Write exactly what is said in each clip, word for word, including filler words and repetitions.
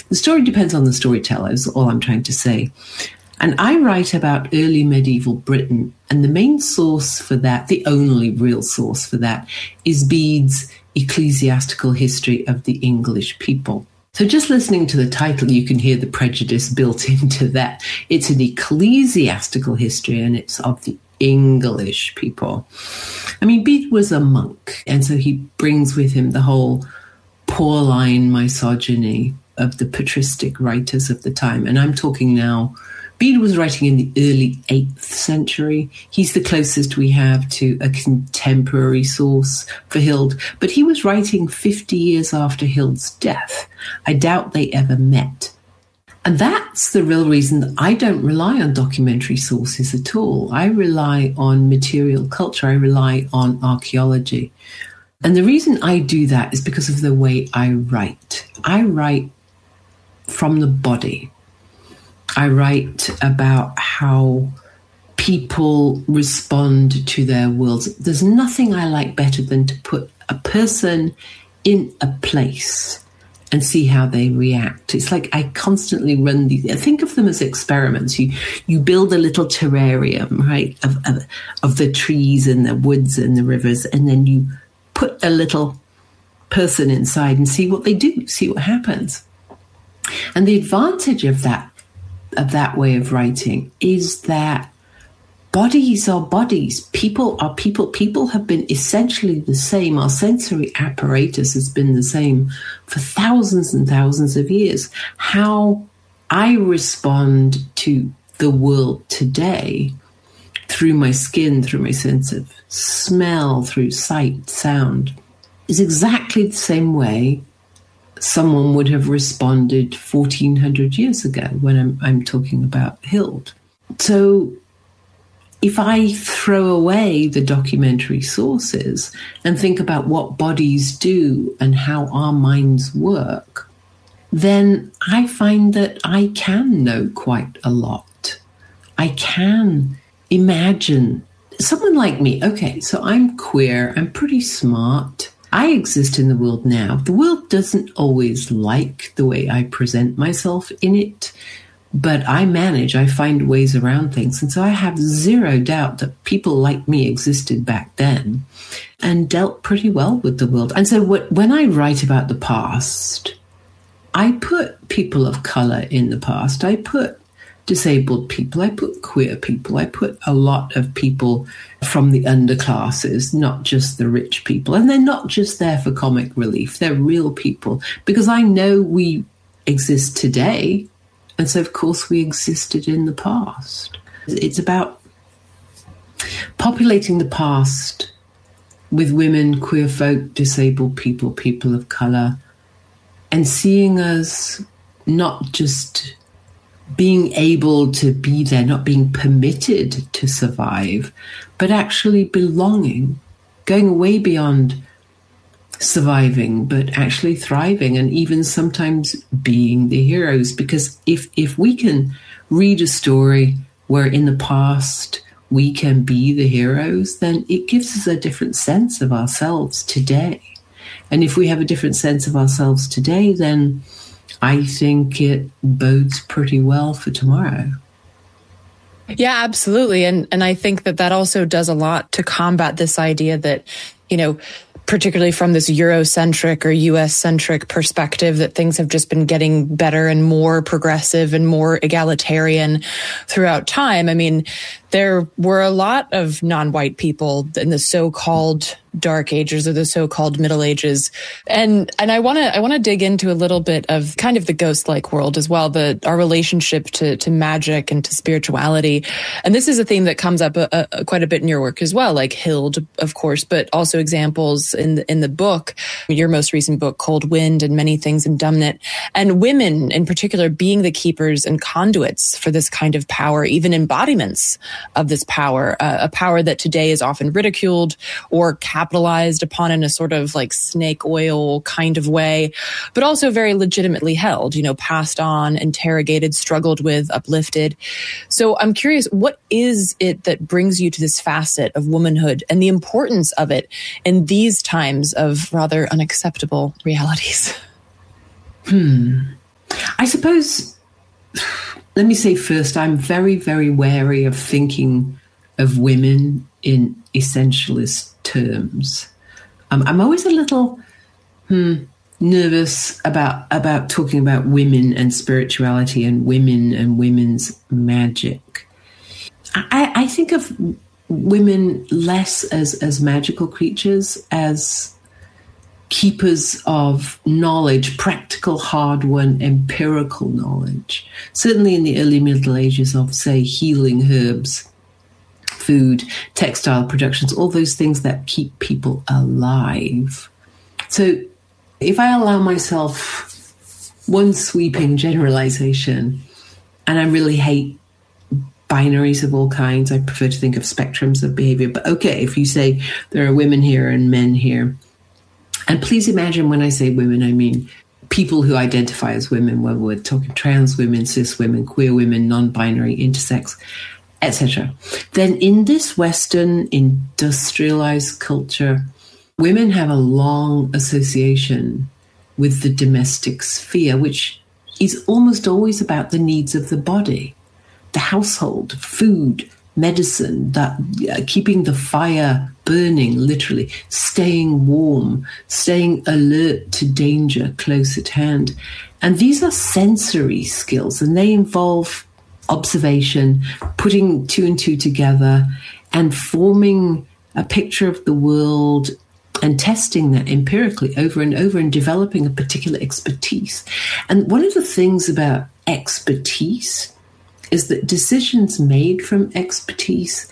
The story depends on the storyteller, is all I'm trying to say. And I write about early medieval Britain, and the main source for that, the only real source for that, is Bede's Ecclesiastical History of the English People. So just listening to the title, you can hear the prejudice built into that. It's an ecclesiastical history, and it's of the English people. I mean, Bede was a monk, and so he brings with him the whole Pauline misogyny of the patristic writers of the time. And I'm talking now, Bede was writing in the early eighth century. He's the closest we have to a contemporary source for Hild, but he was writing fifty years after Hild's death. I doubt they ever met. And that's the real reason that I don't rely on documentary sources at all. I rely on material culture. I rely on archaeology. And the reason I do that is because of the way I write. I write from the body. I write about how people respond to their worlds. There's nothing I like better than to put a person in a place and see how they react. It's like I constantly run these. Think of them as experiments. You you build a little terrarium, right, of, of, of the trees and the woods and the rivers, and then you put a little person inside and see what they do, see what happens. And the advantage of that of that way of writing is that bodies are bodies. People are people. People have been essentially the same. Our sensory apparatus has been the same for thousands and thousands of years. How I respond to the world today through my skin, through my sense of smell, through sight, sound, is exactly the same way someone would have responded fourteen hundred years ago when I'm, I'm talking about Hild. So if I throw away the documentary sources and think about what bodies do and how our minds work, then I find that I can know quite a lot. I can imagine someone like me. Okay, so I'm queer, I'm pretty smart. I exist in the world now. The world doesn't always like the way I present myself in it, but I manage, I find ways around things. And so I have zero doubt that people like me existed back then and dealt pretty well with the world. And so what, when I write about the past, I put people of color in the past. I put disabled people. I put queer people. I put a lot of people from the underclasses, not just the rich people. And they're not just there for comic relief. They're real people because I know we exist today. And so, of course, we existed in the past. It's about populating the past with women, queer folk, disabled people, people of color, and seeing us not just being able to be there, not being permitted to survive, but actually belonging, going way beyond surviving, but actually thriving and even sometimes being the heroes. Because if if we can read a story where in the past we can be the heroes, then it gives us a different sense of ourselves today. And if we have a different sense of ourselves today, then I think it bodes pretty well for tomorrow. Yeah, absolutely. And and I think that that also does a lot to combat this idea that, you know, particularly from this Eurocentric or U S-centric perspective, that things have just been getting better and more progressive and more egalitarian throughout time. I mean, there were a lot of non-white people in the so-called Dark Ages or the so-called Middle Ages. And and I want to I want to dig into a little bit of kind of the ghost-like world as well, the our relationship to to magic and to spirituality. And this is a theme that comes up a, a, quite a bit in your work as well, like Hild, of course, but also examples in the, in the book, your most recent book, Cold Wind and Many Things in Dumnat, and women in particular being the keepers and conduits for this kind of power, even embodiments of this power, uh, a power that today is often ridiculed or capitalized upon in a sort of like snake oil kind of way, but also very legitimately held, you know, passed on, interrogated, struggled with, uplifted. So I'm curious, what is it that brings you to this facet of womanhood and the importance of it in these times of rather unacceptable realities? Hmm. I suppose, let me say first, I'm very, very wary of thinking of women in essentialist terms. Um, I'm always a little hmm, nervous about about talking about women and spirituality and women and women's magic. I, I think of women less as, as magical creatures, as keepers of knowledge, practical, hard-won, empirical knowledge. Certainly in the early Middle Ages of, say, healing herbs, food, textile productions, all those things that keep people alive. So if I allow myself one sweeping generalization, and I really hate binaries of all kinds, I prefer to think of spectrums of behavior. But okay, if you say there are women here and men here, and please imagine when I say women, I mean people who identify as women, whether we're talking trans women, cis women, queer women, non-binary, intersex, et cetera. Then in this Western industrialized culture, women have a long association with the domestic sphere, which is almost always about the needs of the body, the household, food, medicine, that uh, keeping the fire burning, literally, staying warm, staying alert to danger close at hand. And these are sensory skills, and they involve observation, putting two and two together, and forming a picture of the world and testing that empirically over and over and developing a particular expertise. And one of the things about expertise is that decisions made from expertise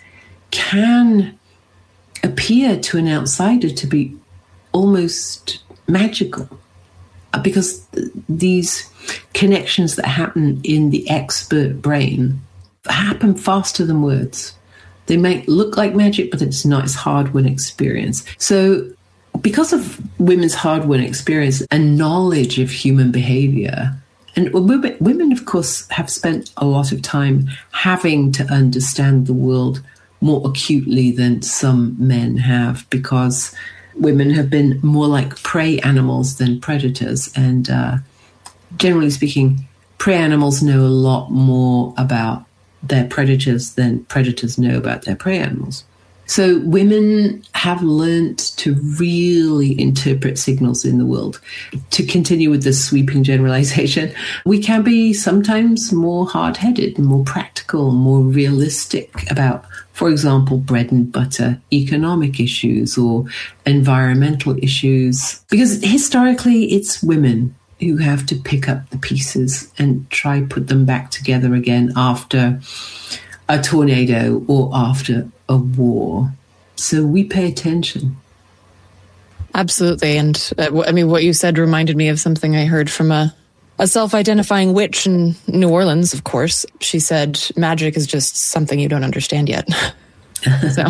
can appear to an outsider to be almost magical, because these connections that happen in the expert brain happen faster than words. They might look like magic, but it's not. It's hard-won experience. So because of women's hard-won experience and knowledge of human behavior, and women, women, of course, have spent a lot of time having to understand the world more acutely than some men have, because women have been more like prey animals than predators. And uh, generally speaking, prey animals know a lot more about their predators than predators know about their prey animals. So women have learnt to really interpret signals in the world. To continue with this sweeping generalization, we can be sometimes more hard-headed, more practical, more realistic about, for example, bread and butter economic issues or environmental issues. Because historically, it's women who have to pick up the pieces and try put them back together again after a tornado or after a war. So we pay attention. Absolutely. And uh, I mean, what you said reminded me of something I heard from a, a self-identifying witch in New Orleans, of course. She said, magic is just something you don't understand yet. So,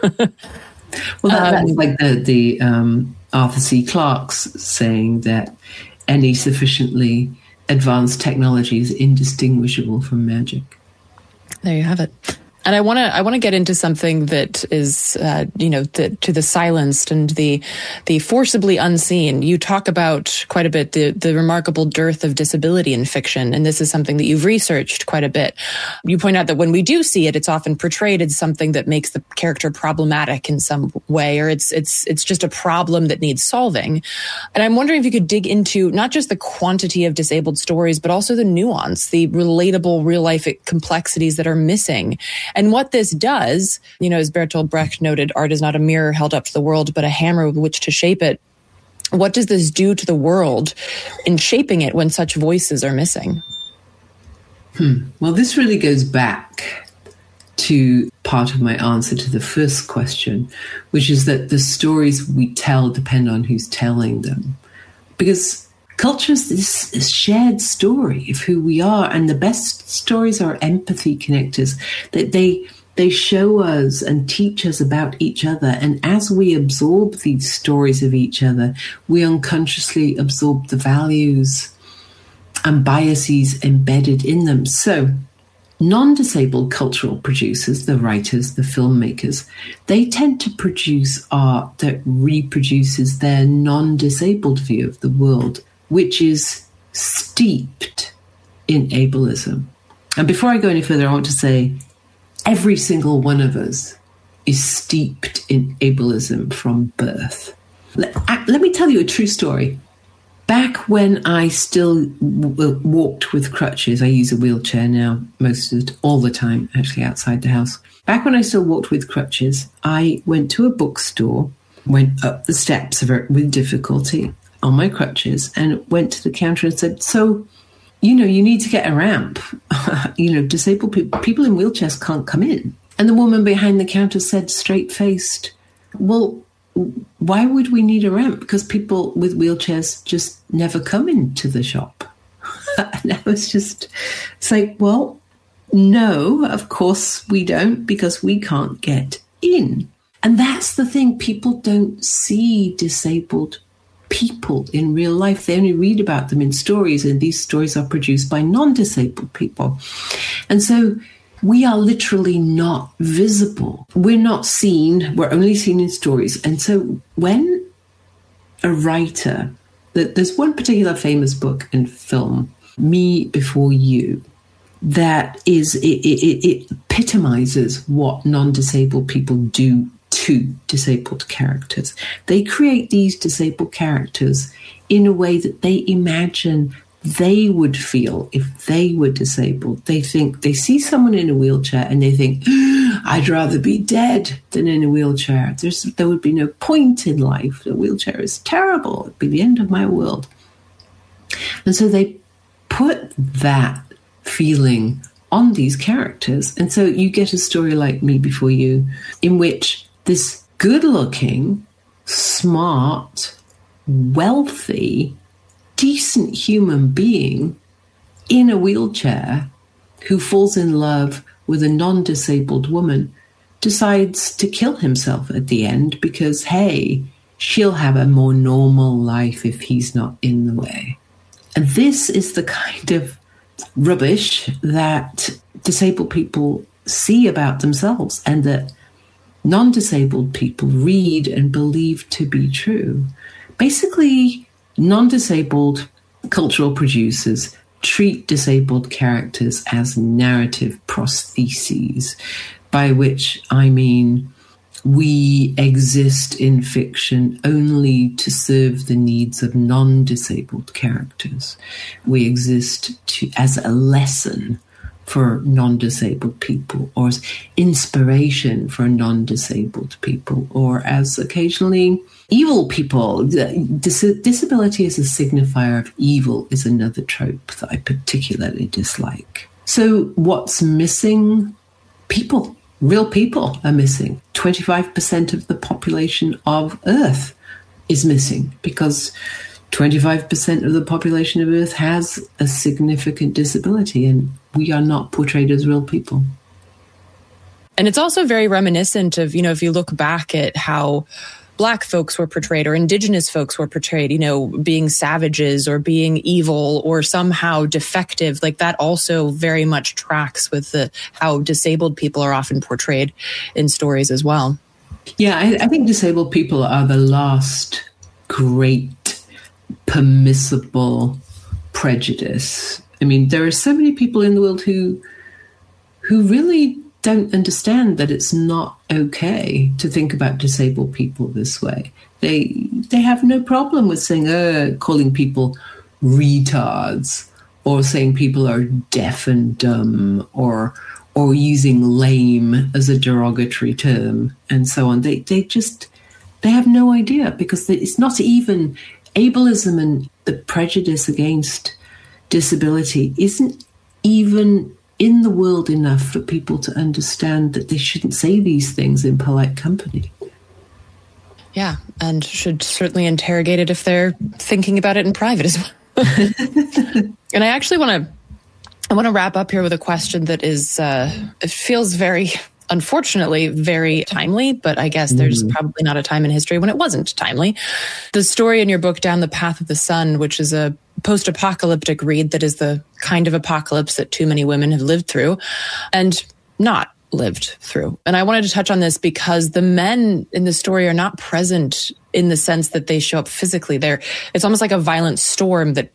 well, that, that's um, like the, the um, Arthur C. Clarke's saying that any sufficiently advanced technology is indistinguishable from magic. There you have it. And I want to I want to get into something that is, uh, you know, the, to the silenced and the the forcibly unseen. You talk about quite a bit the the remarkable dearth of disability in fiction, and this is something that you've researched quite a bit. You point out that when we do see it, it's often portrayed as something that makes the character problematic in some way, or it's it's it's just a problem that needs solving. And I'm wondering if you could dig into not just the quantity of disabled stories, but also the nuance, the relatable real life complexities that are missing. And what this does, you know, as Bertolt Brecht noted, art is not a mirror held up to the world, but a hammer with which to shape it. What does this do to the world in shaping it when such voices are missing? Hmm. Well, this really goes back to part of my answer to the first question, which is that the stories we tell depend on who's telling them. Because culture is this, this shared story of who we are, and the best stories are empathy connectors. That they they show us and teach us about each other, and as we absorb these stories of each other, we unconsciously absorb the values and biases embedded in them. So, non-disabled cultural producers, the writers, the filmmakers, they tend to produce art that reproduces their non-disabled view of the world, which is steeped in ableism. And before I go any further, I want to say every single one of us is steeped in ableism from birth. Let, let me tell you a true story. Back when I still w- walked with crutches, I use a wheelchair now most of the, all the time, actually outside the house. Back when I still walked with crutches, I went to a bookstore, went up the steps of it with difficulty on my crutches, and went to the counter and said, so, you know, you need to get a ramp. you know, disabled people, people in wheelchairs can't come in. And the woman behind the counter said, straight-faced, well, why would we need a ramp? Because people with wheelchairs just never come into the shop. And I was just, it's like, well, no, of course we don't, because we can't get in. And that's the thing. People don't see disabled people in real life. They only read about them in stories, and these stories are produced by non-disabled people. And so we are literally not visible. We're not seen. We're only seen in stories. And so when a writer, there's one particular famous book and film, Me Before You, that is, it, it, it epitomizes what non-disabled people do to disabled characters. They create these disabled characters in a way that they imagine they would feel if they were disabled. They think, they see someone in a wheelchair and they think, I'd rather be dead than in a wheelchair. There's, there would be no point in life. The wheelchair is terrible. It'd be the end of my world. And so they put that feeling on these characters. And so you get a story like Me Before You, in which this good-looking, smart, wealthy, decent human being in a wheelchair who falls in love with a non-disabled woman decides to kill himself at the end because, hey, she'll have a more normal life if he's not in the way. And this is the kind of rubbish that disabled people see about themselves and that non-disabled people read and believe to be true. Basically, non-disabled cultural producers treat disabled characters as narrative prostheses, by which I mean we exist in fiction only to serve the needs of non-disabled characters. We exist to, as a lesson for non-disabled people, or as inspiration for non-disabled people, or as occasionally evil people. Dis- disability as a signifier of evil is another trope that I particularly dislike. So what's missing? People. Real people are missing. twenty-five percent of the population of Earth is missing because twenty-five percent of the population of Earth has a significant disability, and we are not portrayed as real people. And it's also very reminiscent of, you know, if you look back at how Black folks were portrayed or Indigenous folks were portrayed, you know, being savages or being evil or somehow defective, like that also very much tracks with the how disabled people are often portrayed in stories as well. Yeah, I, I think disabled people are the last great permissible prejudice. I mean, there are so many people in the world who who really don't understand that it's not okay to think about disabled people this way. They they have no problem with saying, uh, calling people retards, or saying people are deaf and dumb, or or using lame as a derogatory term, and so on. They they just they have no idea, because it's not even ableism, and the prejudice against disability isn't even in the world enough for people to understand that they shouldn't say these things in polite company. Yeah, and should certainly interrogate it if they're thinking about it in private as well. And I actually want to I want to wrap up here with a question that is, uh, it feels very, unfortunately, very timely, but I guess there's mm. probably not a time in history when it wasn't timely. The story in your book, Down the Path of the Sun, which is a post-apocalyptic read that is the kind of apocalypse that too many women have lived through and not lived through. And I wanted to touch on this because the men in the story are not present in the sense that they show up physically. They're, it's almost like a violent storm that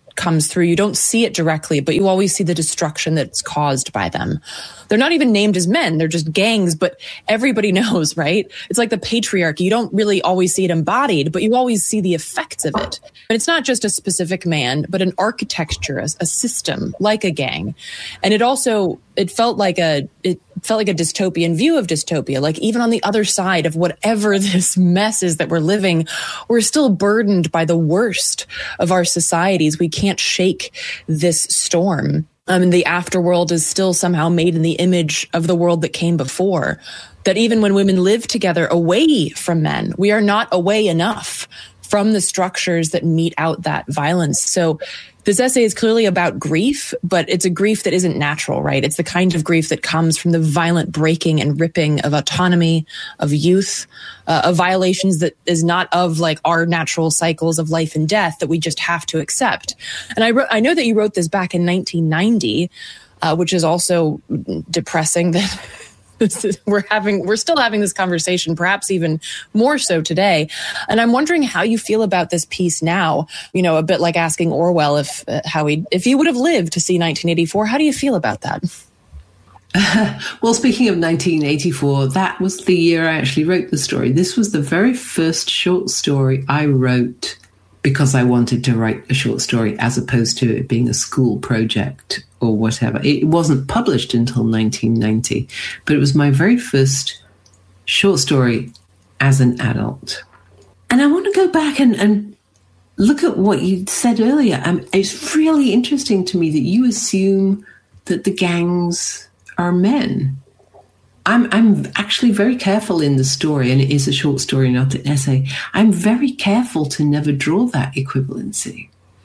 comes through. You don't see it directly, but you always see the destruction that's caused by them. They're not even named as men. They're just gangs, but everybody knows, right? It's like the patriarchy. You don't really always see it embodied, but you always see the effects of it. But it's not just a specific man, but an architecture, a, a system, like a gang. And it also, it felt like a, it felt like a dystopian view of dystopia. Like even on the other side of whatever this mess is that we're living, we're still burdened by the worst of our societies. We can't shake this storm. I mean, the afterworld is still somehow made in the image of the world that came before. That even when women live together away from men, we are not away enough from the structures that mete out that violence. So this essay is clearly about grief, but it's a grief that isn't natural, right? It's the kind of grief that comes from the violent breaking and ripping of autonomy, of youth, uh, of violations that is not of like our natural cycles of life and death that we just have to accept. And I wrote, I know that you wrote this back in nineteen ninety, uh, which is also depressing that we're having, we're still having this conversation, perhaps even more so today. And I'm wondering how you feel about this piece now, you know, a bit like asking Orwell if, uh, how he, if he would have lived to see nineteen eighty-four, how do you feel about that? Uh, well, speaking of nineteen eighty-four, that was the year I actually wrote the story. This was the very first short story I wrote because I wanted to write a short story as opposed to it being a school project or whatever. It wasn't published until nineteen ninety, but it was my very first short story as an adult. And I want to go back and, and look at what you said earlier. Um, it's really interesting to me that you assume that the gangs are men. I'm I'm actually very careful in the story, and it is a short story, not an essay. I'm very careful to never draw that equivalency.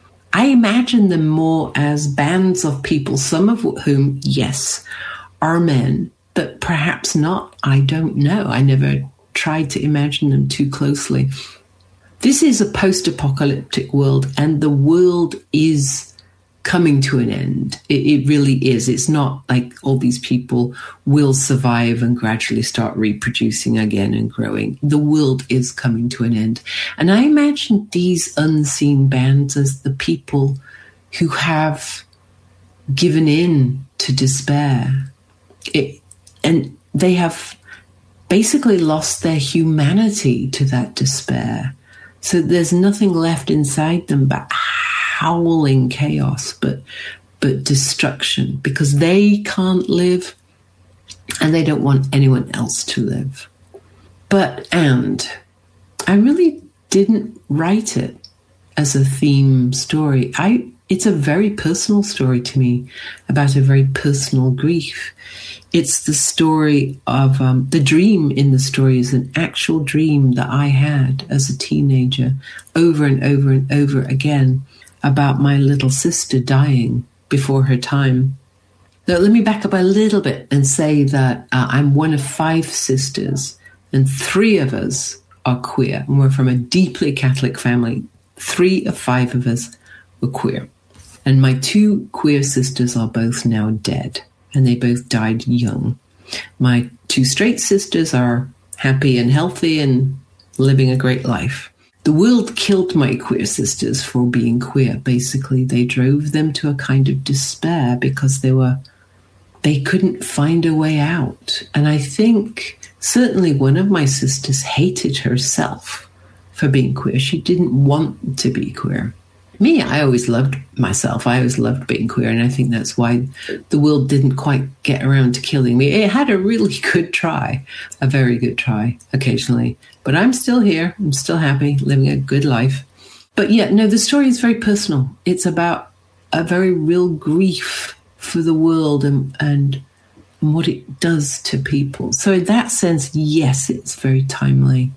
I imagine them more as bands of people, some of whom, yes, are men, but perhaps not. I don't know. I never tried to imagine them too closely. This is a post-apocalyptic world, and the world is coming to an end. It, it really is. It's not like all these people will survive and gradually start reproducing again and growing. The world is coming to an end. And I imagine these unseen bands as the people who have given in to despair. It, and they have basically lost their humanity to that despair. So there's nothing left inside them but howling chaos, but but destruction, because they can't live and they don't want anyone else to live. But, and I really didn't write it as a theme story. I it's a very personal story to me about a very personal grief. It's the story of, um, the dream in the story is an actual dream that I had as a teenager over and over and over again, about my little sister dying before her time. Now, let me back up a little bit and say that uh, I'm one of five sisters, and three of us are queer. And we're from a deeply Catholic family. Three of five of us were queer. And my two queer sisters are both now dead, and they both died young. My two straight sisters are happy and healthy and living a great life. The world killed my queer sisters for being queer. Basically, they drove them to a kind of despair because they were, they couldn't find a way out. And I think certainly one of my sisters hated herself for being queer. She didn't want to be queer. Me, I always loved myself. I always loved being queer. And I think that's why the world didn't quite get around to killing me. It had a really good try, a very good try occasionally. But I'm still here. I'm still happy, living a good life. But yeah, no, the story is very personal. It's about a very real grief for the world and, and, and what it does to people. So in that sense, yes, it's very timely.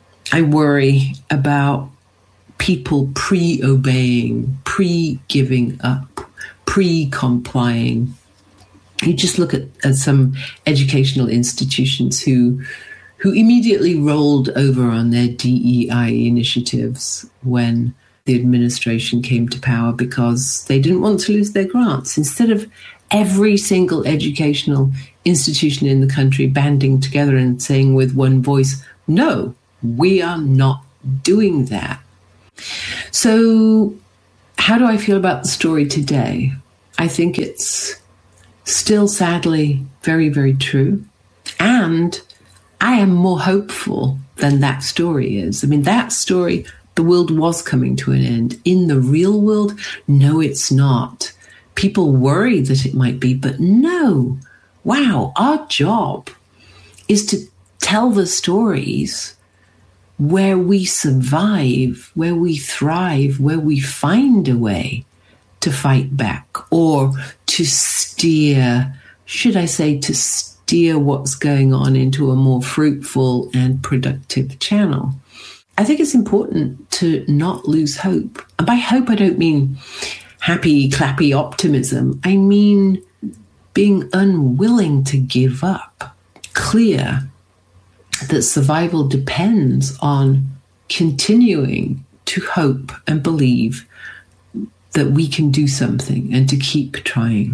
I worry about people pre-obeying, pre-giving up, pre-complying. You just look at, at some educational institutions who who immediately rolled over on their D E I initiatives when the administration came to power because they didn't want to lose their grants. Instead of every single educational institution in the country banding together and saying with one voice, no, we are not doing that. So how do I feel about the story today? I think it's still sadly very, very true. And I am more hopeful than that story is. I mean, that story, the world was coming to an end. In the real world, no, it's not. People worry that it might be, but no. Wow, our job is to tell the stories where we survive, where we thrive, where we find a way to fight back or to steer, should I say, to steer what's going on into a more fruitful and productive channel. I think it's important to not lose hope. And by hope, I don't mean happy, clappy optimism. I mean being unwilling to give up, clear that survival depends on continuing to hope and believe that we can do something and to keep trying.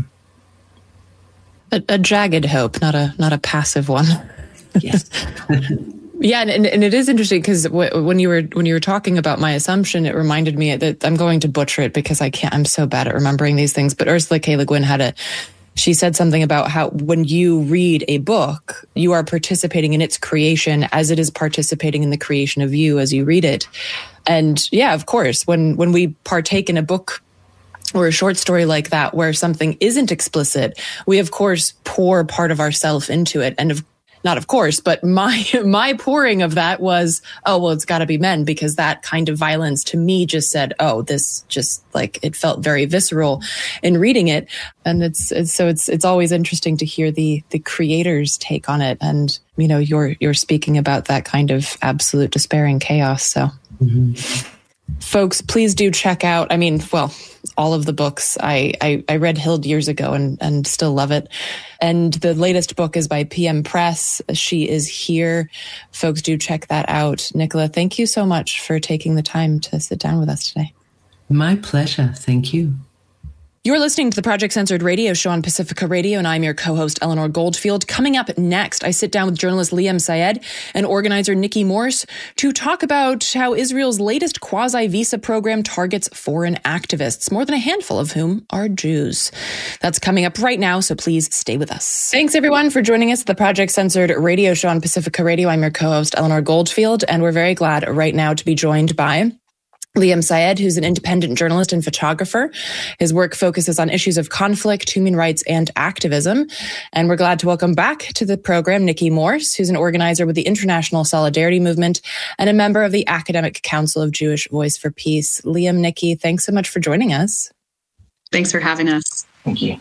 A, a jagged hope, not a not a passive one. Yes. Yeah, and, and it is interesting because w- when you were when you were talking about my assumption, it reminded me that I'm going to butcher it because I can't. I'm so bad at remembering these things. But Ursula K. Le Guin had a. She said something about how when you read a book, you are participating in its creation as it is participating in the creation of you as you read it. And yeah, of course, when when we partake in a book or a short story like that, where something isn't explicit, we of course pour part of ourself into it. And of Not of course, but my my pouring of that was, oh, well, it's got to be men, because that kind of violence to me just said, oh, this just like it felt very visceral in reading it. And it's, it's so it's it's always interesting to hear the the creator's take on it. And, you know, you're you're speaking about that kind of absolute despairing chaos. So mm-hmm. Folks, please do check out, I mean, well, all of the books. I, I, I read Hild years ago and, and still love it. And the latest book is by P M Press. She Is Here. Folks, do check that out. Nicola, thank you so much for taking the time to sit down with us today. My pleasure. Thank you. You're listening to the Project Censored radio show on Pacifica Radio, and I'm your co-host, Eleanor Goldfield. Coming up next, I sit down with journalist Liam Syed and organizer Nikki Morse to talk about how Israel's latest quasi-visa program targets foreign activists, more than a handful of whom are Jews. That's coming up right now, so please stay with us. Thanks, everyone, for joining us at the Project Censored radio show on Pacifica Radio. I'm your co-host, Eleanor Goldfield, and we're very glad right now to be joined by Liam Syed, who's an independent journalist and photographer. His work focuses on issues of conflict, human rights, and activism. And we're glad to welcome back to the program Nikki Morse, who's an organizer with the International Solidarity Movement and a member of the Academic Council of Jewish Voice for Peace. Liam, Nikki, thanks so much for joining us. Thanks for having us. Thank you.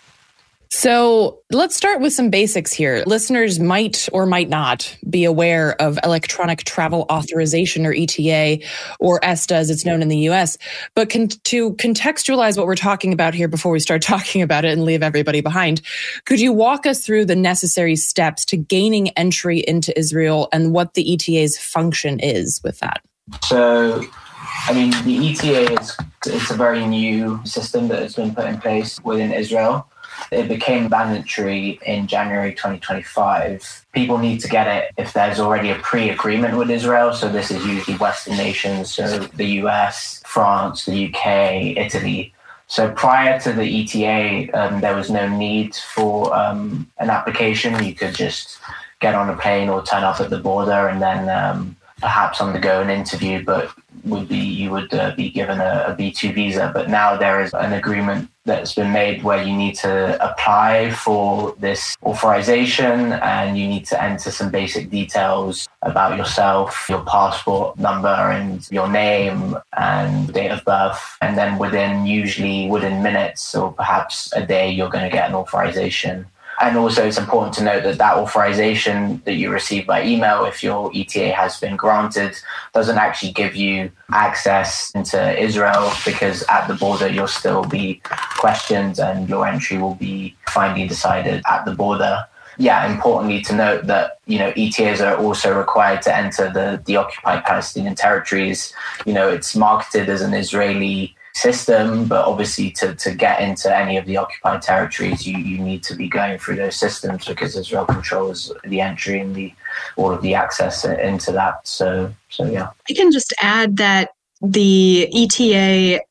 So let's start with some basics here. Listeners might or might not be aware of Electronic Travel Authorization, or E T A, or ESTA as it's known in the U S. But con- to contextualize what we're talking about here before we start talking about it and leave everybody behind, could you walk us through the necessary steps to gaining entry into Israel and what the E T A's function is with that? So, I mean, the E T A is it's a very new system that has been put in place within Israel. It became mandatory in January twenty twenty-five. People need to get it if there's already a pre-agreement with Israel. So this is usually Western nations, so the U S, France, the U K, Italy. So prior to the E T A, um, there was no need for um, an application. You could just get on a plane or turn up at the border and then um, perhaps undergo an interview, but would be you would uh, be given a, a B two visa. But now there is an agreement that's been made where you need to apply for this authorization and you need to enter some basic details about yourself, your passport number and your name and date of birth. And then within, usually within minutes or perhaps a day, you're going to get an authorization. And also it's important to note that that authorization that you receive by email, if your E T A has been granted, doesn't actually give you access into Israel, because at the border you'll still be questioned and your entry will be finally decided at the border. Yeah, importantly to note that, you know, E T As are also required to enter the, the occupied Palestinian territories. You know, it's marketed as an Israeli system, but obviously to, to get into any of the occupied territories, you, you need to be going through those systems because Israel controls the entry and the all of the access into that. So, so yeah. I can just add that the E T A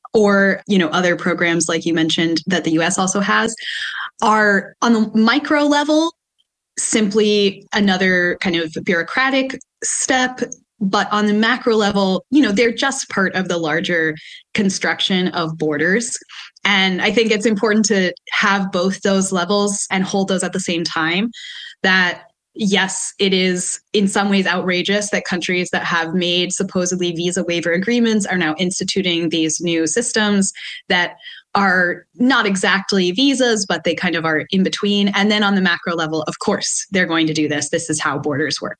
or, you know, other programs like you mentioned that the U S also has, are on the micro level simply another kind of bureaucratic step. But on the macro level, you know, they're just part of the larger construction of borders. And I think it's important to have both those levels and hold those at the same time. That, yes, it is in some ways outrageous that countries that have made supposedly visa waiver agreements are now instituting these new systems that are not exactly visas, but they kind of are in between. And then on the macro level, of course, they're going to do this. This is how borders work.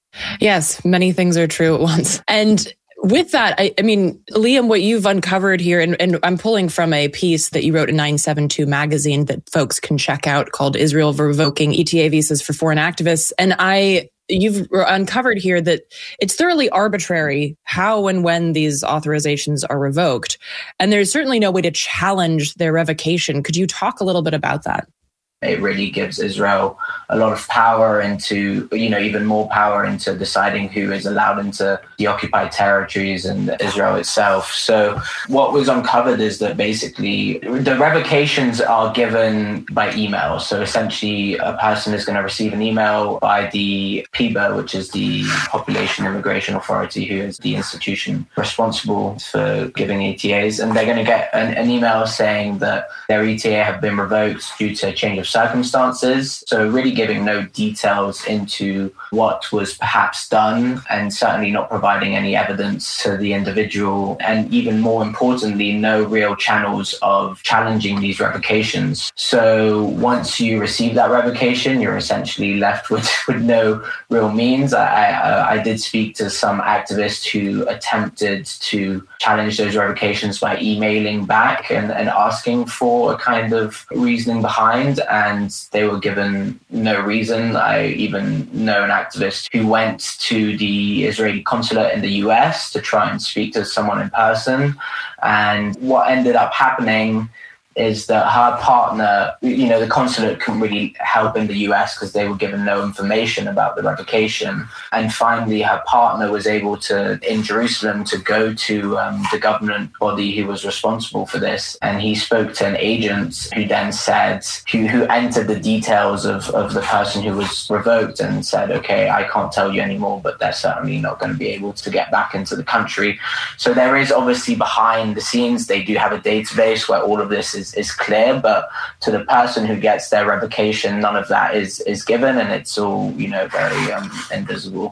Yes, many things are true at once. And with that, I, I mean, Liam, what you've uncovered here, and, and I'm pulling from a piece that you wrote in nine seventy-two magazine that folks can check out called Israel Revoking E T A Visas for Foreign Activists. And I, you've uncovered here that it's thoroughly arbitrary how and when these authorizations are revoked. And there's certainly no way to challenge their revocation. Could you talk a little bit about that? It really gives Israel a lot of power into, you know, even more power into deciding who is allowed into the occupied territories and Israel itself. So what was uncovered is that basically the revocations are given by email. So essentially a person is going to receive an email by the P I B A, which is the Population Immigration Authority, who is the institution responsible for giving E T As. And they're going to get an, an email saying that their E T A have been revoked due to a change of circumstances. So really giving no details into what was perhaps done, and certainly not providing any evidence to the individual. And even more importantly, no real channels of challenging these revocations. So once you receive that revocation, you're essentially left with, with no real means. I, I, I did speak to some activists who attempted to challenge those revocations by emailing back and, and asking for a kind of reasoning behind, and they were given no reason. I even know an activist who went to the Israeli consulate in the U S to try and speak to someone in person. And what ended up happening is that her partner, you know, the consulate couldn't really help in the U S because they were given no information about the revocation. And finally, her partner was able to, in Jerusalem, to go to um, the government body who was responsible for this. And he spoke to an agent who then said, who, who entered the details of, of the person who was revoked and said, okay, I can't tell you anymore, but they're certainly not going to be able to get back into the country. So there is obviously behind the scenes, they do have a database where all of this is is clear, but to the person who gets their revocation, none of that is is given, and it's all, you know, very um, invisible.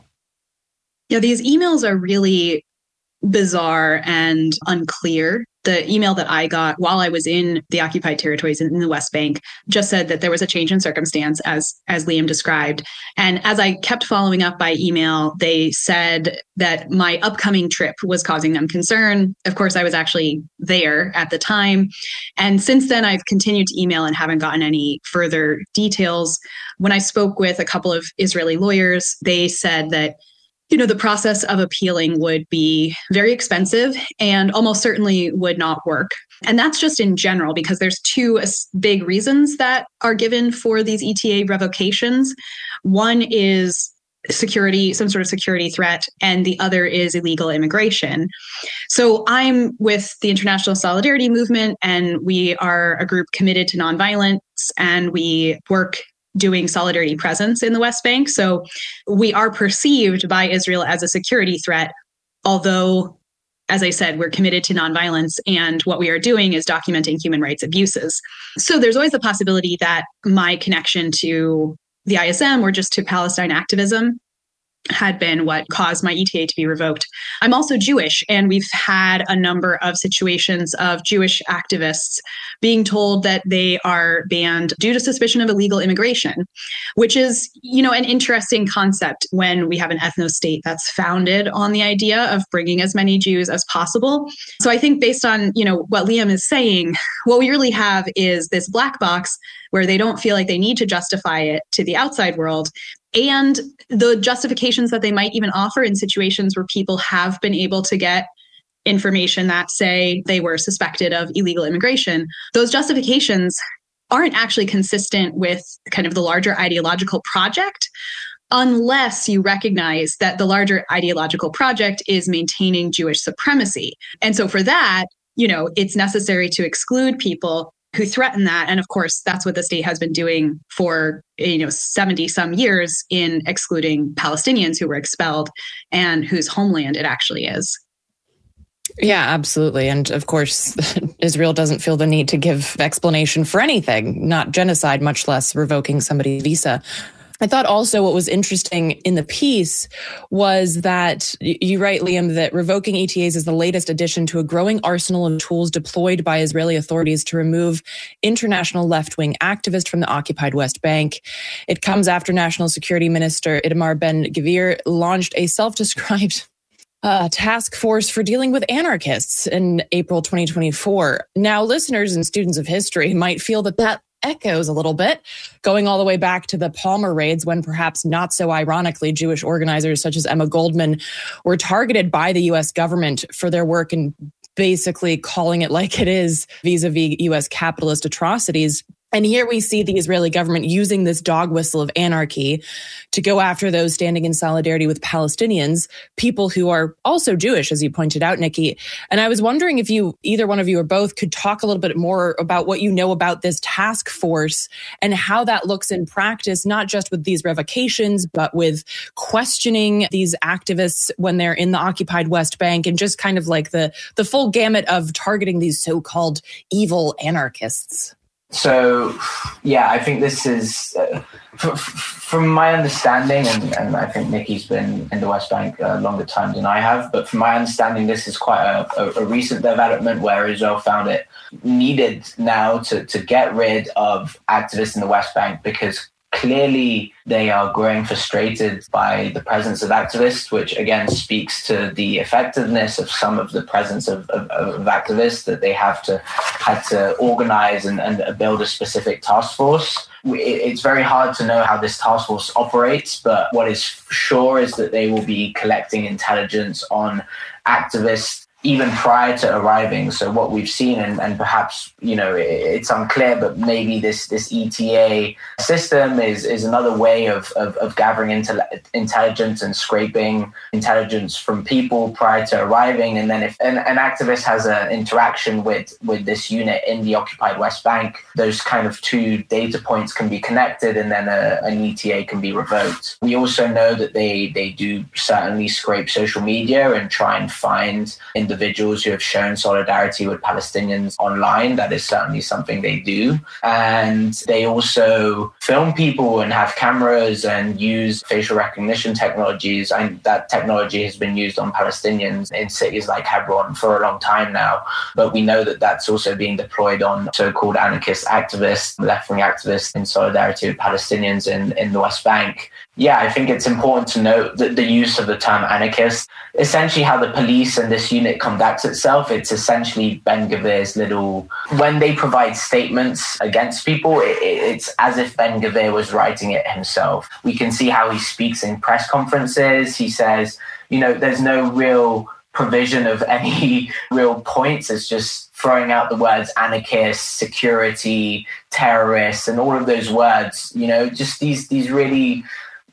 Yeah, these emails are really bizarre and unclear. The email that I got while I was in the occupied territories in the West Bank just said that there was a change in circumstance, as as Liam described. And as I kept following up by email, they said that my upcoming trip was causing them concern. Of course, I was actually there at the time. And since then, I've continued to email and haven't gotten any further details. When I spoke with a couple of Israeli lawyers, they said that, you know, the process of appealing would be very expensive and almost certainly would not work. And that's just in general, because there's two big reasons that are given for these E T A revocations. One is security, some sort of security threat, and the other is illegal immigration. So I'm with the International Solidarity Movement, and we are a group committed to nonviolence, and we work doing solidarity presence in the West Bank. So we are perceived by Israel as a security threat, although, as I said, we're committed to nonviolence, and what we are doing is documenting human rights abuses. So there's always the possibility that my connection to the I S M or just to Palestine activism had been what caused my E T A to be revoked. I'm also Jewish, and we've had a number of situations of Jewish activists being told that they are banned due to suspicion of illegal immigration, which is, you know, an interesting concept when we have an ethno-state that's founded on the idea of bringing as many Jews as possible. So I think based on, you know, what Liam is saying, what we really have is this black box where they don't feel like they need to justify it to the outside world. And the justifications that they might even offer in situations where people have been able to get information that say they were suspected of illegal immigration, those justifications aren't actually consistent with kind of the larger ideological project, unless you recognize that the larger ideological project is maintaining Jewish supremacy. And so for that, you know, it's necessary to exclude people who threaten that. And of course, that's what the state has been doing for, you know, seventy some years in excluding Palestinians who were expelled and whose homeland it actually is. Yeah, absolutely. And of course, Israel doesn't feel the need to give explanation for anything, not genocide, much less revoking somebody's visa. I thought also what was interesting in the piece was that you write, Liam, that revoking E T As is the latest addition to a growing arsenal of tools deployed by Israeli authorities to remove international left-wing activists from the occupied West Bank. It comes after National Security Minister Itamar Ben-Gvir launched a self-described Uh, task force for dealing with anarchists in April twenty twenty-four. Now, listeners and students of history might feel that that echoes a little bit, going all the way back to the Palmer raids when perhaps not so ironically, Jewish organizers such as Emma Goldman were targeted by the U S government for their work in basically calling it like it is vis-a-vis U S capitalist atrocities. And here we see the Israeli government using this dog whistle of anarchy to go after those standing in solidarity with Palestinians, people who are also Jewish, as you pointed out, Nikki. And I was wondering if you, either one of you or both, could talk a little bit more about what you know about this task force and how that looks in practice, not just with these revocations, but with questioning these activists when they're in the occupied West Bank, and just kind of like the, the full gamut of targeting these so-called evil anarchists. So, yeah, I think this is, uh, f- from my understanding, and, and I think Nikki's been in the West Bank a longer time than I have, but from my understanding, this is quite a, a, a recent development where Israel found it needed now to, to get rid of activists in the West Bank, because clearly they are growing frustrated by the presence of activists, which again speaks to the effectiveness of some of the presence of, of, of activists, that they have to had to organize and, and build a specific task force. It's very hard to know how this task force operates, but what is sure is that they will be collecting intelligence on activists even prior to arriving. So what we've seen, and, and perhaps, you know, it's unclear, but maybe this this E T A system is is another way of of, of gathering intel- intelligence and scraping intelligence from people prior to arriving. And then if an, an activist has an interaction with with this unit in the occupied West Bank, those kind of two data points can be connected, and then a, an E T A can be revoked. We also know that they they do certainly scrape social media and try and find individuals individuals who have shown solidarity with Palestinians online. That is certainly something they do. And they also film people and have cameras and use facial recognition technologies. And that technology has been used on Palestinians in cities like Hebron for a long time now. But we know that that's also being deployed on so-called anarchist activists, left-wing activists in solidarity with Palestinians in, in the West Bank. Yeah, I think it's important to note that the use of the term anarchist, essentially how the police and this unit conducts itself, it's essentially Ben-Gvir's little, when they provide statements against people, it, it's as if Ben-Gvir was writing it himself. We can see how he speaks in press conferences. He says, you know, there's no real provision of any real points. It's just throwing out the words anarchist, security, terrorists, and all of those words, you know, just these these really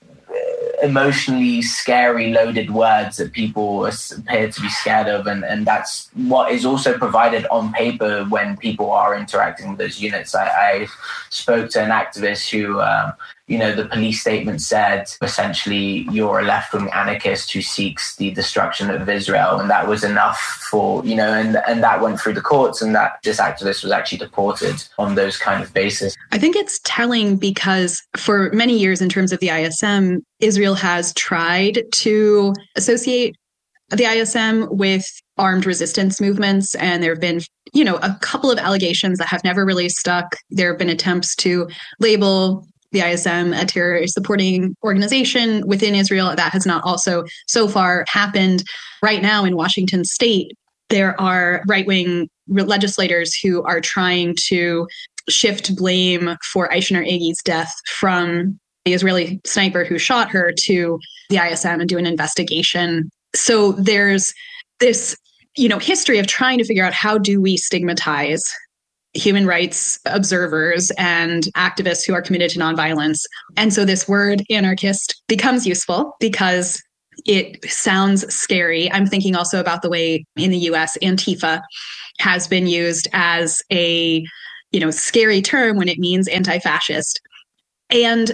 emotionally scary, loaded words that people appear to be scared of. And, and that's what is also provided on paper when people are interacting with those units. I, I spoke to an activist who, um, you know, the police statement said, essentially, you're a left-wing anarchist who seeks the destruction of Israel. And that was enough for, you know, and, and that went through the courts, and that this activist was actually deported on those kind of basis. I think it's telling because for many years in terms of the I S M, Israel has tried to associate the I S M with armed resistance movements. And there have been, you know, a couple of allegations that have never really stuck. There have been attempts to label the I S M a terror supporting organization within Israel. That has not also so far happened. Right now in Washington state, there are right-wing legislators who are trying to shift blame for Aishner Egi's death from the Israeli sniper who shot her to the I S M and do an investigation. So there's this, you know, history of trying to figure out how do we stigmatize human rights observers and activists who are committed to nonviolence. And so this word anarchist becomes useful because it sounds scary. I'm thinking also about the way in the U S Antifa has been used as a, you know, scary term when it means anti-fascist. And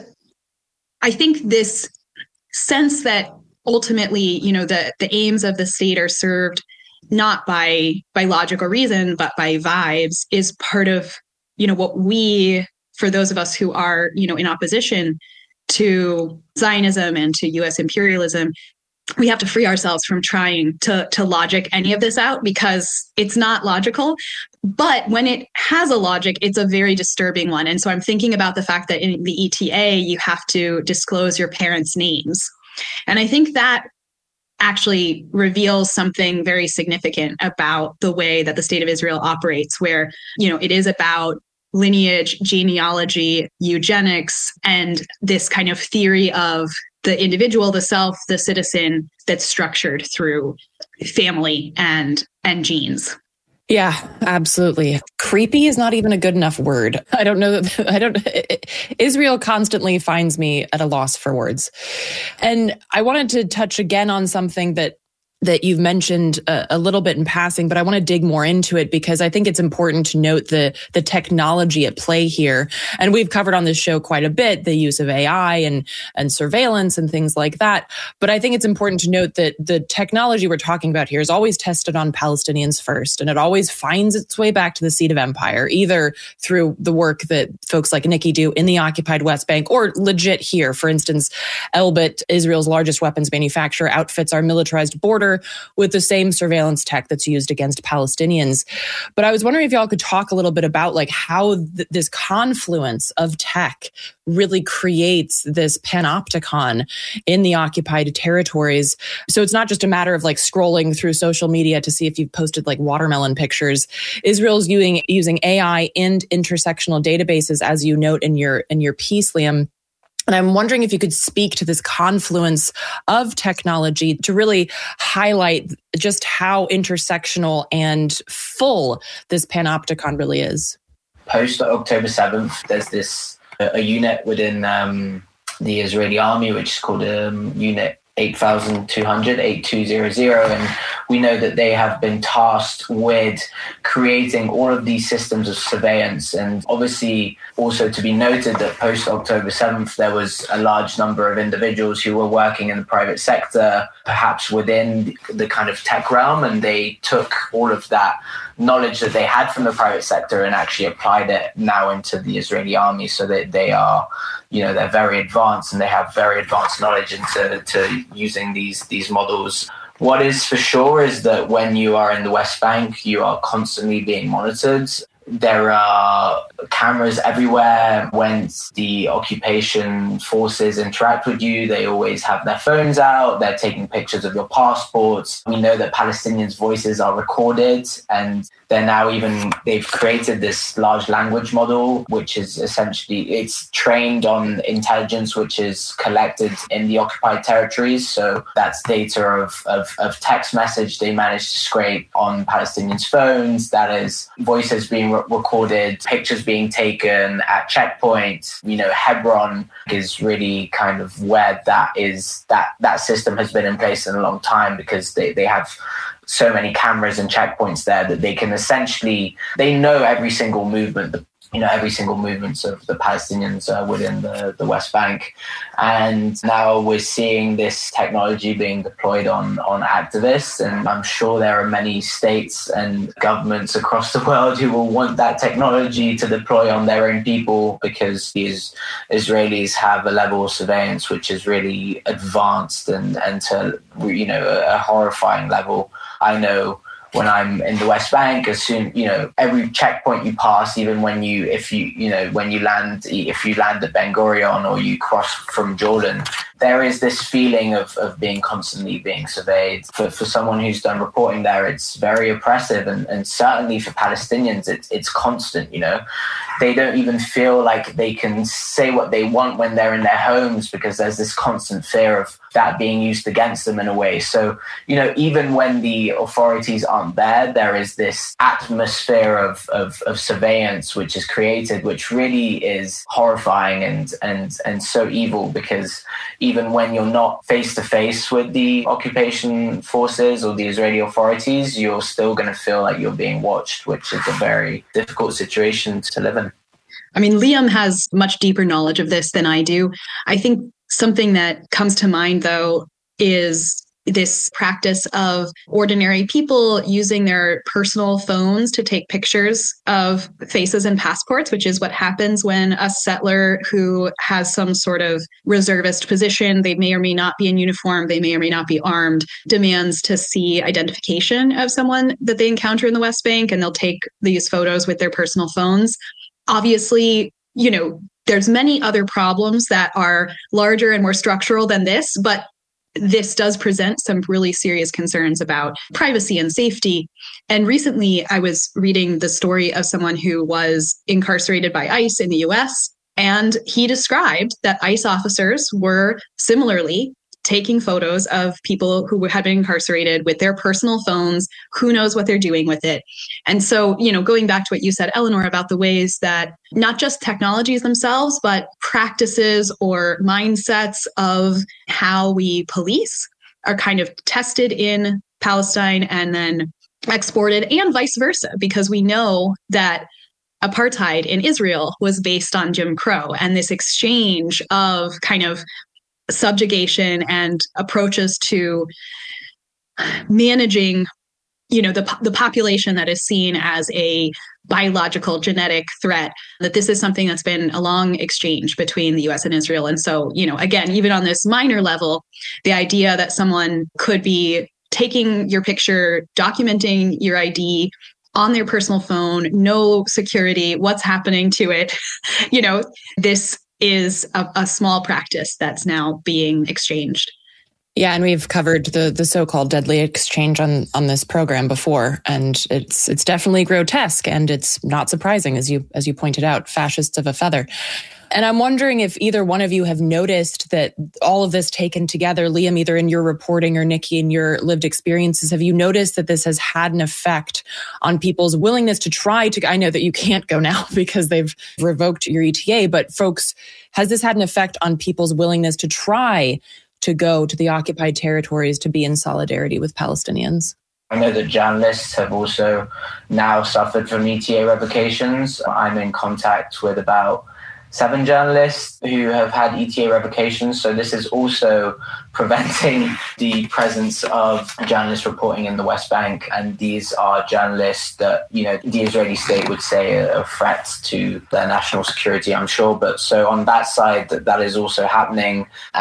I think this sense that ultimately, you know, the, the aims of the state are served not by by logic or reason, but by vibes is part of, you know, what we, for those of us who are, you know, in opposition to Zionism and to U S imperialism, we have to free ourselves from trying to, to logic any of this out because it's not logical. But when it has a logic, it's a very disturbing one. And so I'm thinking about the fact that in the E T A, you have to disclose your parents' names. And I think that actually reveals something very significant about the way that the state of Israel operates, where, you know, it is about lineage, genealogy, eugenics, and this kind of theory of the individual, the self, the citizen that's structured through family and and genes. Yeah, absolutely. Creepy is not even a good enough word. I don't know. I don't. Israel constantly finds me at a loss for words. And I wanted to touch again on something that that you've mentioned a, a little bit in passing, but I want to dig more into it because I think it's important to note the the technology at play here. And we've covered on this show quite a bit the use of A I and and surveillance and things like that. But I think it's important to note that the technology we're talking about here is always tested on Palestinians first, and it always finds its way back to the seat of empire, either through the work that folks like Nikki do in the occupied West Bank or legit here. For instance, Elbit, Israel's largest weapons manufacturer, outfits our militarized border with the same surveillance tech that's used against Palestinians. But I was wondering if y'all could talk a little bit about like how th- this confluence of tech really creates this panopticon in the occupied territories. So it's not just a matter of like scrolling through social media to see if you've posted like watermelon pictures. Israel's using using A I and intersectional databases, as you note in your in your piece, Liam. And I'm wondering if you could speak to this confluence of technology to really highlight just how intersectional and full this panopticon really is. Post October seventh, there's this uh, a unit within um, the Israeli army, which is called um, Unit eight thousand two hundred, eight two hundred, and we know that they have been tasked with creating all of these systems of surveillance. And obviously also to be noted that post October seventh, there was a large number of individuals who were working in the private sector, perhaps within the kind of tech realm, and they took all of that knowledge that they had from the private sector and actually applied it now into the Israeli army, so that they are, you know, they're very advanced and they have very advanced knowledge into to using these these models. What is for sure is that when you are in the West Bank, you are constantly being monitored. There are cameras everywhere. When the occupation forces interact with you, they always have their phones out. They're taking pictures of your passports. We know that Palestinians' voices are recorded, and they're now even, they've created this large language model, which is essentially, it's trained on intelligence, which is collected in the occupied territories. So that's data of, of, of text message they managed to scrape on Palestinians' phones. That is voices being re- recorded, pictures being taken at checkpoints. You know, Hebron is really kind of where that is, that, that system has been in place in a long time, because they, they have so many cameras and checkpoints there that they can essentially, they know every single movement, you know, every single movements of the Palestinians uh, within the, the West Bank. And now we're seeing this technology being deployed on, on activists. And I'm sure there are many states and governments across the world who will want that technology to deploy on their own people, because these Israelis have a level of surveillance which is really advanced and, and to, you know, a, a horrifying level. I know when I'm in the West Bank, as soon, you know, every checkpoint you pass, even when you, if you, you know, when you land, if you land at Ben Gurion or you cross from Jordan, there is this feeling of, of being constantly being surveyed. For, for someone who's done reporting there, it's very oppressive. And, and certainly for Palestinians, it's, it's constant, you know. They don't even feel like they can say what they want when they're in their homes, because there's this constant fear of that being used against them in a way. So, you know, even when the authorities aren't there, there is this atmosphere of, of, of surveillance which is created, which really is horrifying and, and, and so evil, because even when you're not face to face with the occupation forces or the Israeli authorities, you're still going to feel like you're being watched, which is a very difficult situation to live in. I mean, Liam has much deeper knowledge of this than I do. I think something that comes to mind, though, is this practice of ordinary people using their personal phones to take pictures of faces and passports, which is what happens when a settler who has some sort of reservist position, they may or may not be in uniform, they may or may not be armed, demands to see identification of someone that they encounter in the West Bank, and they'll take these photos with their personal phones. Obviously, you know, there's many other problems that are larger and more structural than this, but this does present some really serious concerns about privacy and safety. And recently, I was reading the story of someone who was incarcerated by ICE in the U S, and he described that ICE officers were similarly taking photos of people who had been incarcerated with their personal phones. Who knows what they're doing with it? And so, you know, going back to what you said, Eleanor, about the ways that not just technologies themselves, but practices or mindsets of how we police are kind of tested in Palestine and then exported, and vice versa, because we know that apartheid in Israel was based on Jim Crow, and this exchange of kind of subjugation and approaches to managing, you know, the the population that is seen as a biological genetic threat, that this is something that's been a long exchange between the U S and Israel. And so, you know, again, even on this minor level, the idea that someone could be taking your picture, documenting your I D on their personal phone, no security, what's happening to it, you know, this is a, a small practice that's now being exchanged. Yeah, and we've covered the the so-called deadly exchange on on this program before, and it's it's definitely grotesque, and it's not surprising, as you as you pointed out, fascists of a feather. And I'm wondering if either one of you have noticed that all of this taken together, Liam, either in your reporting or Nikki in your lived experiences, have you noticed that this has had an effect on people's willingness to try to, I know that you can't go now because they've revoked your E T A, but folks, has this had an effect on people's willingness to try to go to the occupied territories to be in solidarity with Palestinians? I know that journalists have also now suffered from E T A revocations. I'm in contact with about seven journalists who have had E T A revocations. So this is also preventing the presence of journalists reporting in the West Bank. And these are journalists that, you know, the Israeli state would say are a threat to their national security, I'm sure. But so on that side, that, that is also happening.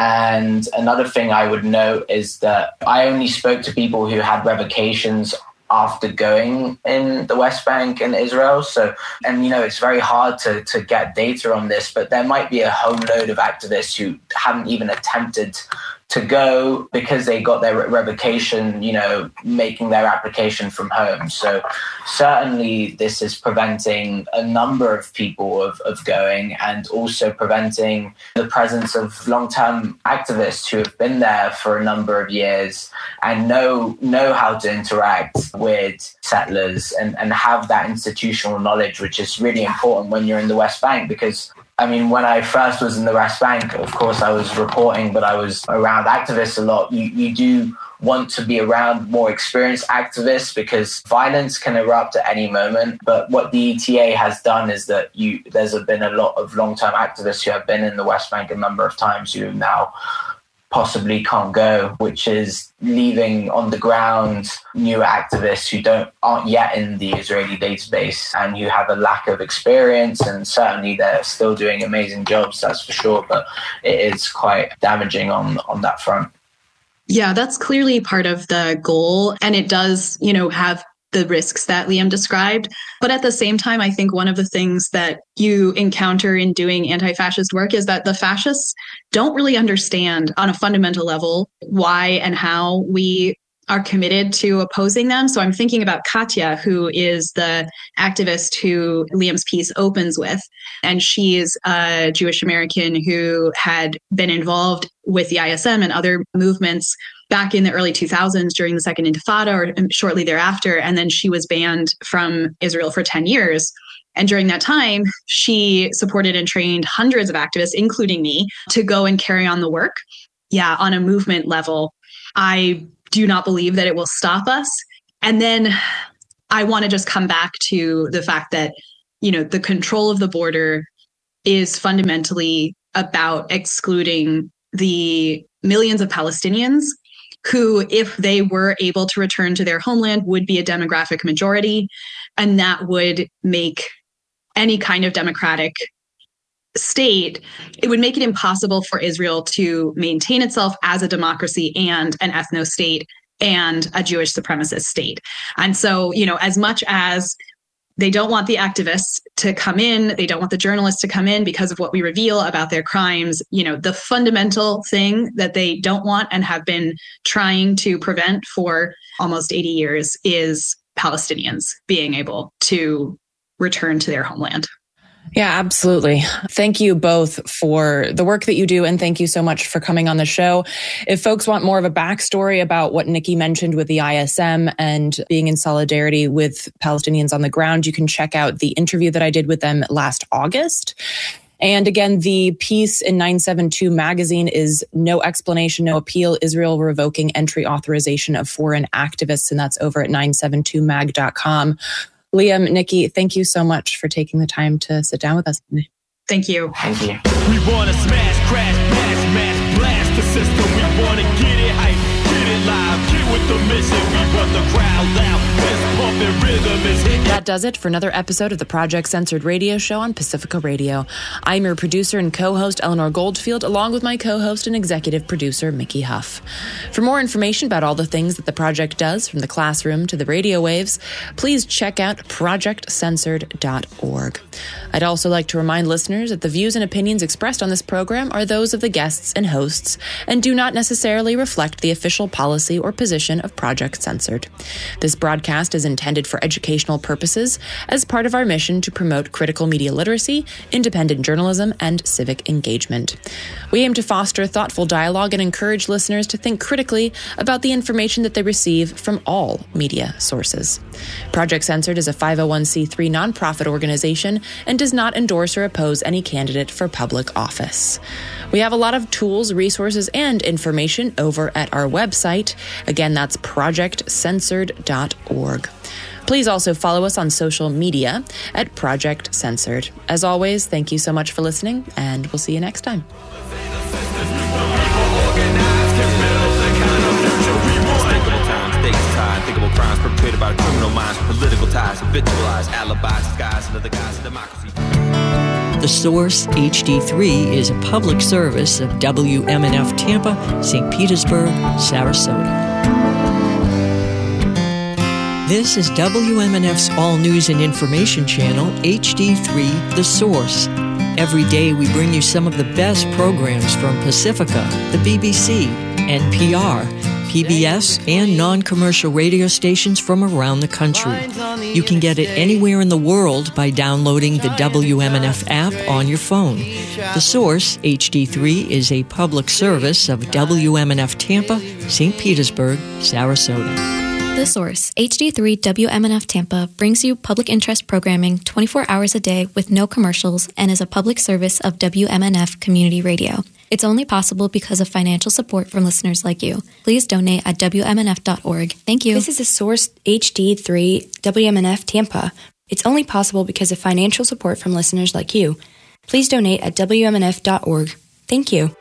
And another thing I would note is that I only spoke to people who had revocations after going in the West Bank and Israel. So, and you know, it's very hard to, to get data on this, but there might be a whole load of activists who haven't even attempted to go because they got their revocation, you know, making their application from home. So certainly this is preventing a number of people of, of going, and also preventing the presence of long-term activists who have been there for a number of years and know know how to interact with settlers and, and have that institutional knowledge, which is really important when you're in the West Bank. Because I mean, when I first was in the West Bank, of course, I was reporting, but I was around activists a lot. You, you do want to be around more experienced activists because violence can erupt at any moment. But what the E T A has done is that you there's been a lot of long-term activists who have been in the West Bank a number of times who now possibly can't go, which is leaving on the ground new activists who don't aren't yet in the Israeli database and who have a lack of experience. And certainly they're still doing amazing jobs, that's for sure, but it is quite damaging on on that front. Yeah, that's clearly part of the goal, and it does, you know, have the risks that Liam described. But at the same time, I think one of the things that you encounter in doing anti-fascist work is that the fascists don't really understand on a fundamental level why and how we are committed to opposing them. So I'm thinking about Katya, who is the activist who Liam's piece opens with. And she's a Jewish American who had been involved with the I S M and other movements back in the early two thousands during the Second Intifada or shortly thereafter. And then she was banned from Israel for ten years. And during that time, she supported and trained hundreds of activists, including me, to go and carry on the work. yeah, on a movement level, I do not believe that it will stop us. And then I want to just come back to the fact that, you know, the control of the border is fundamentally about excluding the millions of Palestinians who, if they were able to return to their homeland, would be a demographic majority. And that would make any kind of democratic state, it would make it impossible for Israel to maintain itself as a democracy and an ethno-state and a Jewish supremacist state. And so, you know, as much as they don't want the activists to come in, they don't want the journalists to come in because of what we reveal about their crimes, you know, the fundamental thing that they don't want and have been trying to prevent for almost eighty years is Palestinians being able to return to their homeland. Yeah, absolutely. Thank you both for the work that you do. And thank you so much for coming on the show. If folks want more of a backstory about what Nikki mentioned with the I S M and being in solidarity with Palestinians on the ground, you can check out the interview that I did with them last August. And again, the piece in nine seventy-two magazine is No Explanation, No Appeal, Israel Revoking Entry Authorization of Foreign Activists. And that's over at nine seventy-two mag dot com. Liam, Nikki, thank you so much for taking the time to sit down with us today. Thank you. Thank you. We want to smash, crash, blast, mash, blast the system. We want to get it hype, get it live, get with the mission. We want the crowd loud, best pump and rhythm is hit. That does it for another episode of the Project Censored radio show on Pacifica Radio. I'm your producer and co-host, Eleanor Goldfield, along with my co-host and executive producer, Mickey Huff. For more information about all the things that the project does, from the classroom to the radio waves, please check out project censored dot org. I'd also like to remind listeners that the views and opinions expressed on this program are those of the guests and hosts and do not necessarily reflect the official policy or position of Project Censored. This broadcast is intended for educational purposes as part of our mission to promote critical media literacy, independent journalism, and civic engagement. We aim to foster thoughtful dialogue and encourage listeners to think critically about the information that they receive from all media sources. Project Censored is a five oh one c three nonprofit organization and does not endorse or oppose any candidate for public office. We have a lot of tools, resources, and information over at our website. Again, that's project censored dot org. Please also follow us on social media at Project Censored. As always, thank you so much for listening, and we'll see you next time. Unthinkable crimes perpetrated by criminal minds, political ties, habitualized alibis, disguised under the guise of democracy. The Source H D three is a public service of W M N F Tampa, Saint Petersburg, Sarasota. This is W M N F's All News and Information channel, H D three, The Source. Every day we bring you some of the best programs from Pacifica, the B B C, N P R, P B S, and non-commercial radio stations from around the country. You can get it anywhere in the world by downloading the W M N F app on your phone. The Source, H D three, is a public service of W M N F Tampa, Saint Petersburg, Sarasota. The Source, H D three W M N F Tampa, brings you public interest programming twenty-four hours a day with no commercials and is a public service of W M N F Community Radio. It's only possible because of financial support from listeners like you. Please donate at W M N F dot org. Thank you. This is The Source H D three W M N F Tampa. It's only possible because of financial support from listeners like you. Please donate at W M N F dot org. Thank you.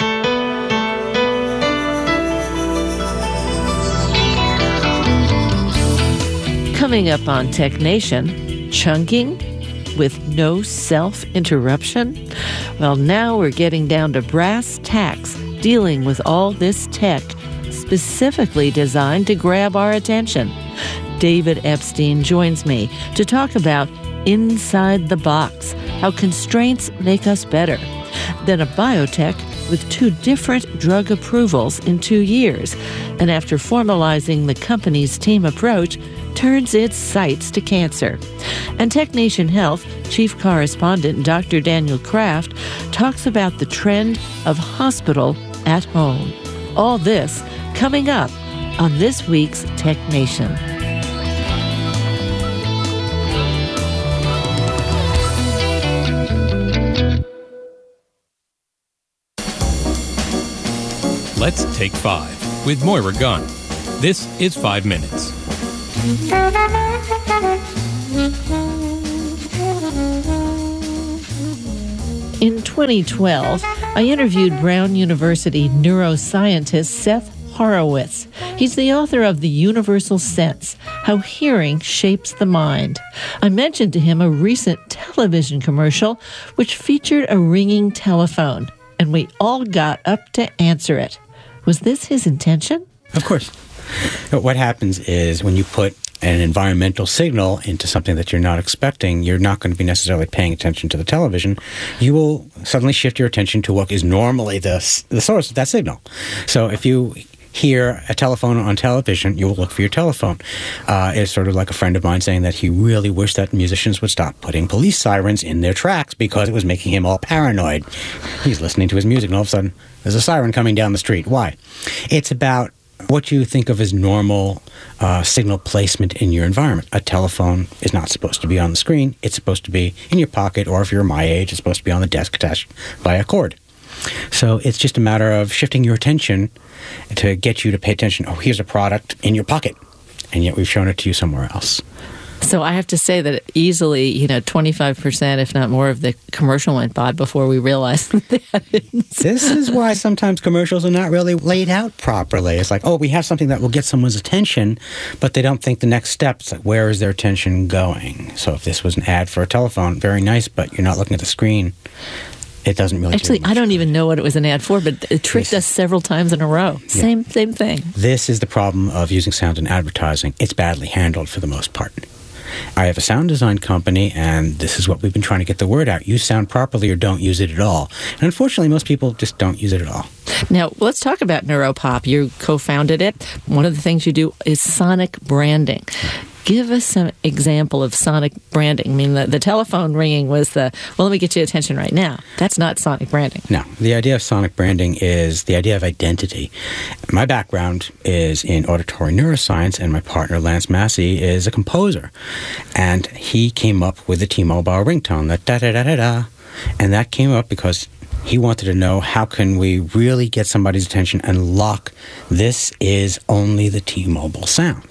Coming up on Tech Nation, chunking with no self-interruption? Well, now we're getting down to brass tacks, dealing with all this tech specifically designed to grab our attention. David Epstein joins me to talk about Inside the Box, how constraints make us better. Then a biotech with two different drug approvals in two years, and after formalizing the company's team approach, turns its sights to cancer. And TechNation Health Chief Correspondent Doctor Daniel Kraft talks about the trend of hospital at home. All this coming up on this week's Tech Nation. Let's take five with Moira Gunn. This is Five Minutes. In twenty twelve, I interviewed Brown University neuroscientist Seth Horowitz. He's the author of The Universal Sense, How Hearing Shapes the Mind. I mentioned to him a recent television commercial which featured a ringing telephone, and we all got up to answer it. Was this his intention? Of course. What happens is when you put an environmental signal into something that you're not expecting, you're not going to be necessarily paying attention to the television. You will suddenly shift your attention to what is normally the, the source of that signal. So if you hear a telephone on television, you will look for your telephone. Uh, it's sort of like a friend of mine saying that he really wished that musicians would stop putting police sirens in their tracks because it was making him all paranoid. He's listening to his music and all of a sudden there's a siren coming down the street. Why? It's about what you think of as normal uh, signal placement in your environment. A telephone is not supposed to be on the screen. It's supposed to be in your pocket, or if you're my age, it's supposed to be on the desk attached by a cord. So it's just a matter of shifting your attention to get you to pay attention. Oh, here's a product in your pocket, and yet we've shown it to you somewhere else. So I have to say that easily, you know, twenty-five percent, if not more, of the commercial went by before we realized that. This is why sometimes commercials are not really laid out properly. It's like, oh, we have something that will get someone's attention, but they don't think the next step. It's like, where is their attention going? So if this was an ad for a telephone, very nice, but you're not looking at the screen. It doesn't really. Actually, do I don't even know what it was an ad for, but it tricked this, us several times in a row. Yeah. Same, same thing. This is the problem of using sound in advertising. It's badly handled for the most part. I have a sound design company, and this is what we've been trying to get the word out. Use sound properly or don't use it at all. And unfortunately, most people just don't use it at all. Now, let's talk about Neuropop. You co-founded it. One of the things you do is sonic branding. Give us some example of sonic branding. I mean, the, the telephone ringing was the, well, let me get your attention right now. That's not sonic branding. No. The idea of sonic branding is the idea of identity. My background is in auditory neuroscience, and my partner, Lance Massey, is a composer. And he came up with the T-Mobile ringtone, that da-da-da-da-da. And that came up because he wanted to know, how can we really get somebody's attention and lock, this is only the T-Mobile sound.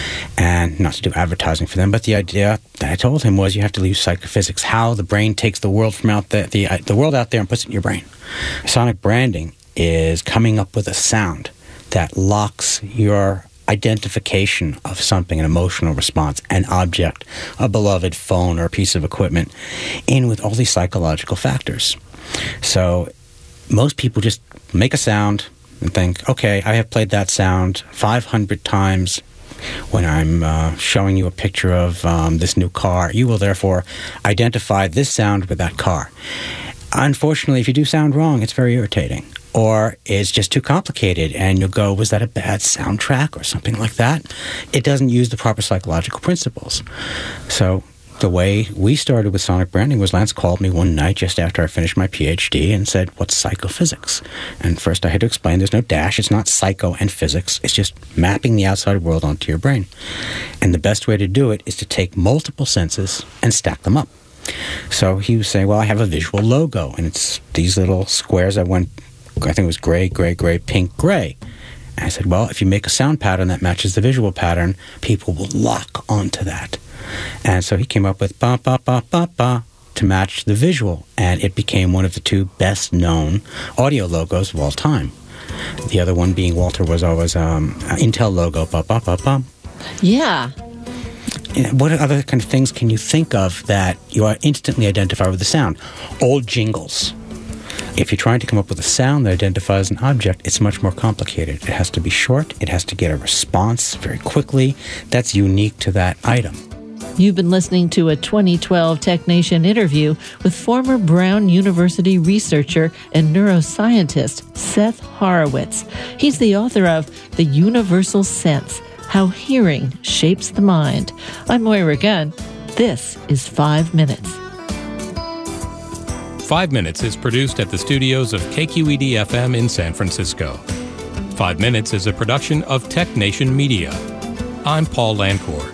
And not to do advertising for them, but the idea that I told him was you have to use psychophysics, how the brain takes the world from out the, the, the world out there and puts it in your brain. Sonic branding is coming up with a sound that locks your identification of something, an emotional response, an object, a beloved phone or a piece of equipment, in with all these psychological factors. So most people just make a sound and think, okay, I have played that sound five hundred times when I'm uh, showing you a picture of um, this new car. You will therefore identify this sound with that car. Unfortunately, if you do sound wrong, it's very irritating. Or it's just too complicated, and you'll go, was that a bad soundtrack or something like that? It doesn't use the proper psychological principles. So the way we started with sonic branding was Lance called me one night just after I finished my P H D and said, what's psychophysics? And first I had to explain there's no dash. It's not psycho and physics. It's just mapping the outside world onto your brain. And the best way to do it is to take multiple senses and stack them up. So he was saying, well, I have a visual logo, and it's these little squares that went, I think it was gray, gray, gray, pink, gray. And I said, well, if you make a sound pattern that matches the visual pattern, people will lock onto that. And so he came up with ba, ba, ba, ba, ba to match the visual. And it became one of the two best-known audio logos of all time. The other one being Walter was always um, Intel logo, ba, ba, ba, ba. Yeah. What other kind of things can you think of that you are instantly identify with the sound? Old jingles. If you're trying to come up with a sound that identifies an object, it's much more complicated. It has to be short. It has to get a response very quickly. That's unique to that item. You've been listening to a twenty twelve TechNation interview with former Brown University researcher and neuroscientist Seth Horowitz. He's the author of The Universal Sense, How Hearing Shapes the Mind. I'm Moira Gunn. This is Five Minutes. Five Minutes is produced at the studios of K Q E D F M in San Francisco. Five Minutes is a production of TechNation Media. I'm Paul Lancourt.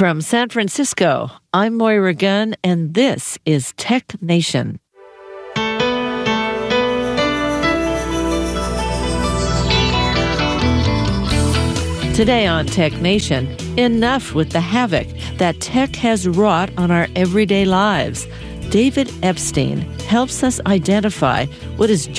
From San Francisco, I'm Moira Gunn, and this is Tech Nation. Today on Tech Nation, enough with the havoc that tech has wrought on our everyday lives. David Epstein helps us identify what is